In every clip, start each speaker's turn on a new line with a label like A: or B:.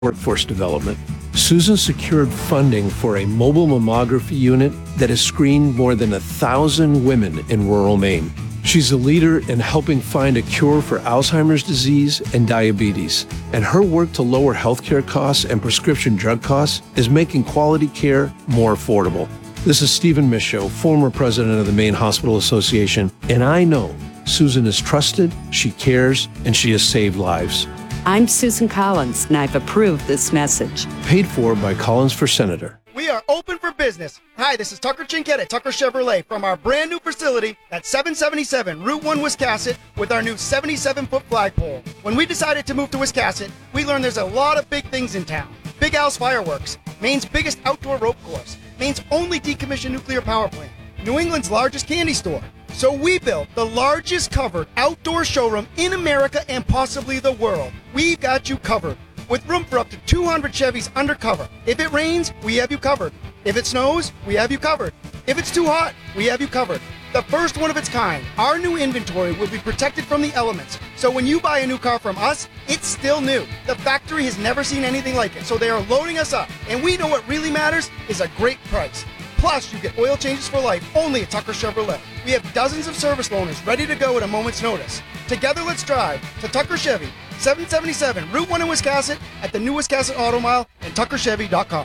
A: workforce development. Susan secured funding for a mobile mammography unit that has screened more than 1,000 women in rural Maine. She's a leader in helping find a cure for Alzheimer's disease and diabetes, and her work to lower healthcare costs and prescription drug costs is making quality care more affordable. This is Stephen Michaud, former president of the Maine Hospital Association, and I know Susan is trusted, she cares, and she has saved lives.
B: I'm Susan Collins, and I've approved this message.
A: Paid for by Collins for Senator.
C: We are open for business. Hi, this is Tucker Chinquette at Tucker Chevrolet from our brand new facility at 777 Route 1 Wiscasset with our new 77-foot flagpole. When we decided to move to Wiscasset, we learned there's a lot of big things in town. Big Al's Fireworks, Maine's biggest outdoor rope course, Maine's only decommissioned nuclear power plant, New England's largest candy store. So we built the largest covered outdoor showroom in America and possibly the world. We've got you covered, with room for up to 200 Chevys undercover. If it rains, we have you covered. If it snows, we have you covered. If it's too hot, we have you covered. The first one of its kind, our new inventory will be protected from the elements. So when you buy a new car from us, it's still new. The factory has never seen anything like it, so they are loading us up. And we know what really matters is a great price. Plus, you get oil changes for life only at Tucker Chevrolet. We have dozens of service loaners ready to go at a moment's notice. Together, let's drive to Tucker Chevy, 777 Route 1 in Wiscasset, at the new Wiscasset Auto Mile, and tuckerchevy.com.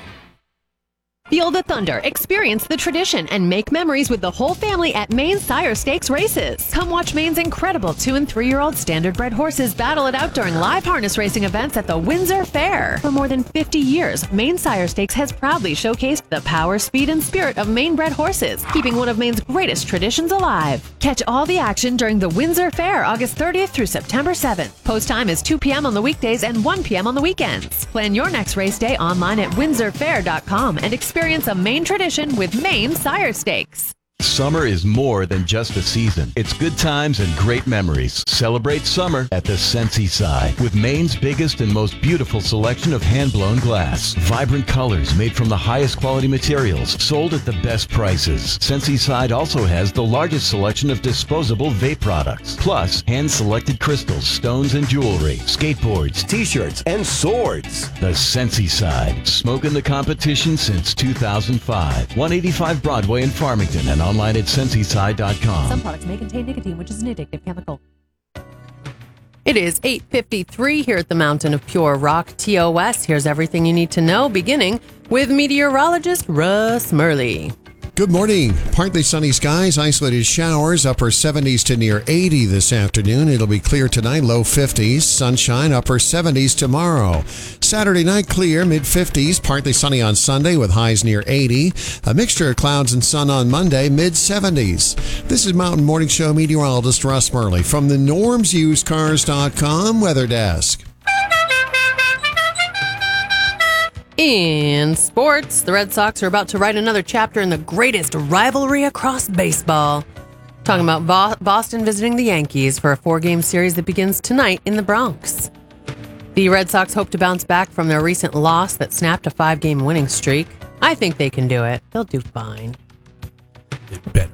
D: Feel the thunder, experience the tradition, and make memories with the whole family at Maine Sire Stakes races. Come watch Maine's incredible 2- and 3-year-old standard-bred horses battle it out during live harness racing events at the Windsor Fair. For more than 50 years, Maine Sire Stakes has proudly showcased the power, speed, and spirit of Maine-bred horses, keeping one of Maine's greatest traditions alive. Catch all the action during the Windsor Fair, August 30th through September 7th. Post time is 2 p.m. on the weekdays and 1 p.m. on the weekends. Plan your next race day online at windsorfair.com and experience a Maine tradition with Maine Sire Stakes.
E: Summer is more than just a season. It's good times and great memories. Celebrate summer at the Scentsy Side with Maine's biggest and most beautiful selection of hand-blown glass. Vibrant colors made from the highest quality materials, sold at the best prices. Scentsy Side also has the largest selection of disposable vape products, plus hand-selected crystals, stones, and jewelry, skateboards, t-shirts, and swords. The Scentsy Side, smoking the competition since 2005. 185 Broadway in Farmington and online at sensyside.com.
D: Some products may contain nicotine, which is an addictive chemical. It is 8:53 here at the Mountain of Pure Rock, TOS. Here's everything you need to know, beginning with meteorologist Russ Murley.
F: Good morning. Partly sunny skies, isolated showers, upper 70s to near 80 this afternoon. It'll be clear tonight, low 50s. Sunshine, upper 70s tomorrow. Saturday night, clear, mid 50s. Partly sunny on Sunday with highs near 80. A mixture of clouds and sun on Monday, mid 70s. This is Mountain Morning Show meteorologist Russ Murley from the normsusedcars.com weather desk.
D: In sports, the Red Sox are about to write another chapter in the greatest rivalry across baseball. Talking about Boston visiting the Yankees for a 4-game series that begins tonight in the Bronx. The Red Sox hope to bounce back from their recent loss that snapped a 5-game winning streak. I think they can do it. They'll do fine.
G: Better.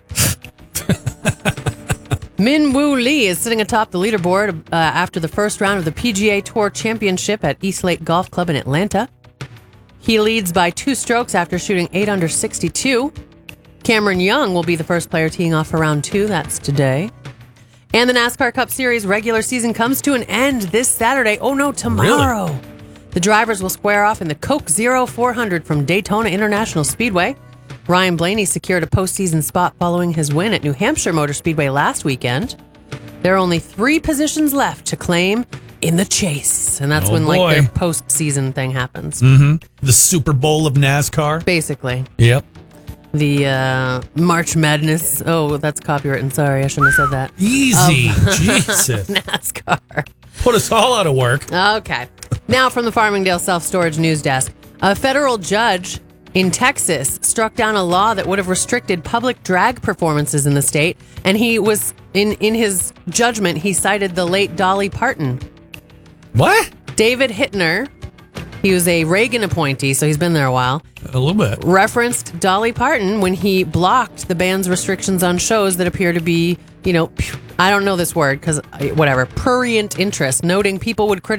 D: Min Woo Lee is sitting atop the leaderboard after the first round of the PGA Tour Championship at East Lake Golf Club in Atlanta. He leads by 2 strokes after shooting 8 under 62. Cameron Young will be the first player teeing off for round 2. That's today. And the NASCAR Cup Series regular season comes to an end this Saturday. Oh no, tomorrow.
G: Really?
D: The drivers will square off in the Coke Zero 400 from Daytona International Speedway. Ryan Blaney secured a postseason spot following his win at New Hampshire Motor Speedway last weekend. There are only 3 positions left to claim in the chase. And that's when like their postseason thing happens.
G: Mm-hmm. The Super Bowl of NASCAR.
D: Basically.
G: Yep.
D: The March Madness. Oh, that's copywritten. Sorry, I shouldn't have said that.
G: Easy. Jesus.
D: NASCAR.
G: Put us all out of work.
D: Okay. Now from the Farmingdale Self-Storage News Desk. A federal judge in Texas struck down a law that would have restricted public drag performances in the state. And he was, in his judgment, he cited the late Dolly Parton.
G: What?
D: David Hittner, he was a Reagan appointee, so he's been there a while.
G: A little bit.
D: Referenced Dolly Parton when he blocked the band's restrictions on shows that appear to be I don't know this word because whatever, prurient interest, noting people used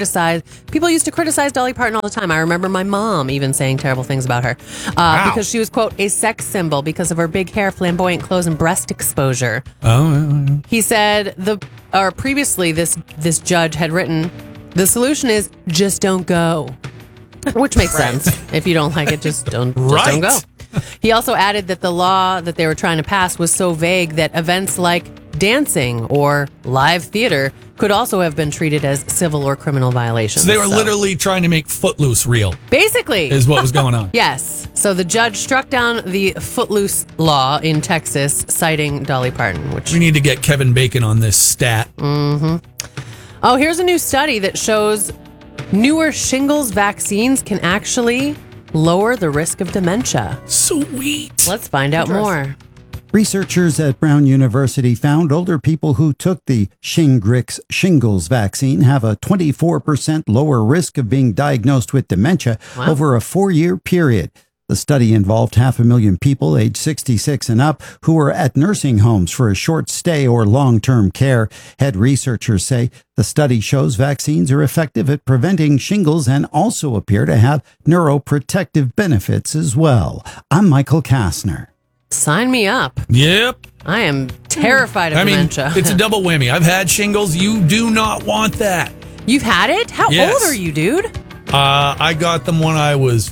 D: to criticize Dolly Parton all the time. I remember my mom even saying terrible things about her because she was, quote, a sex symbol because of her big hair, flamboyant clothes, and breast exposure.
G: Oh.
D: He said previously this judge had written, the solution is just don't go, which makes sense. If you don't like it, just don't go. He also added that the law that they were trying to pass was so vague that events like dancing or live theater could also have been treated as civil or criminal violations.
G: So they were literally trying to make Footloose real.
D: Basically.
G: Is what was going on.
D: Yes. So the judge struck down the Footloose law in Texas, citing Dolly Parton, which...
G: We need to get Kevin Bacon on this stat.
D: Mm-hmm. Oh, here's a new study that shows newer shingles vaccines can actually lower the risk of dementia.
G: Sweet.
D: Let's find out more.
H: Researchers at Brown University found older people who took the Shingrix shingles vaccine have a 24% lower risk of being diagnosed with dementia over a 4-year period. The study involved 500,000 people aged 66 and up who were at nursing homes for a short stay or long-term care. Head researchers say the study shows vaccines are effective at preventing shingles and also appear to have neuroprotective benefits as well. I'm Michael Kastner.
D: Sign me up.
G: Yep.
D: I am terrified of dementia.
G: It's a double whammy. I've had shingles. You do not want that.
D: You've had it? How old are you, dude?
G: I got them when I was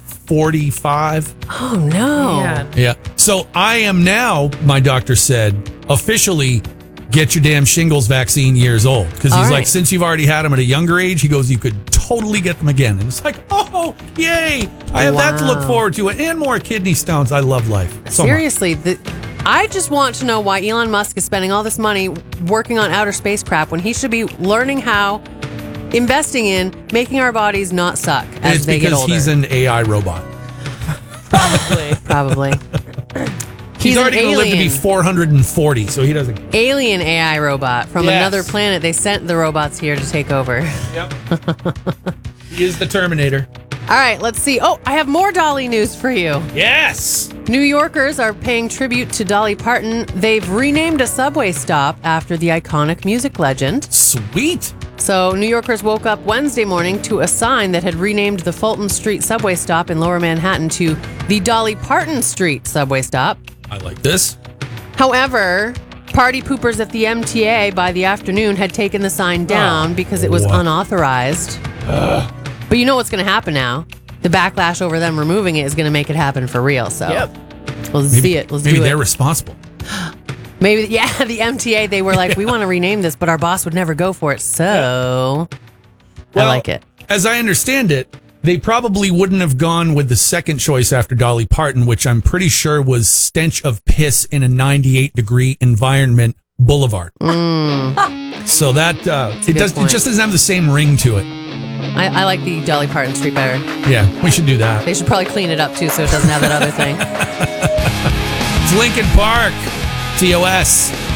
G: 45.
D: Oh, no.
G: Yeah. So I am now, my doctor said, officially get your damn shingles vaccine years old. Because he's like, since you've already had them at a younger age, he goes, you could totally get them again. And it's like, oh, yay. I have that to look forward to. And more kidney stones. I love life. So
D: seriously, I just want to know why Elon Musk is spending all this money working on outer space crap when he should be learning how, investing in making our bodies not suck as they get older.
G: It's because he's an AI robot.
D: Probably.
G: He's already going to live to be 440, so he doesn't.
D: Alien AI robot from another planet. They sent the robots here to take over.
G: Yep. He is the Terminator.
D: All right, let's see. Oh, I have more Dolly news for you.
G: Yes.
D: New Yorkers are paying tribute to Dolly Parton. They've renamed a subway stop after the iconic music legend.
G: Sweet.
D: So New Yorkers woke up Wednesday morning to a sign that had renamed the Fulton Street subway stop in Lower Manhattan to the Dolly Parton Street subway stop.
G: I like this.
D: However, party poopers at the MTA by the afternoon had taken the sign down because it was unauthorized. But you know what's going to happen now. The backlash over them removing it is going to make it happen for real. So let's see it. Let's do it.
G: Maybe they're responsible.
D: Maybe, the MTA, they were like, we want to rename this, but our boss would never go for it. So I like it.
G: As I understand it, they probably wouldn't have gone with the second choice after Dolly Parton, which I'm pretty sure was stench of piss in a 98-degree environment boulevard. So that it just doesn't have the same ring to it.
D: I like the Dolly Parton Street better.
G: Yeah, we should do that.
D: They should probably clean it up too so it doesn't have that other thing.
G: It's Linkin Park. TOS.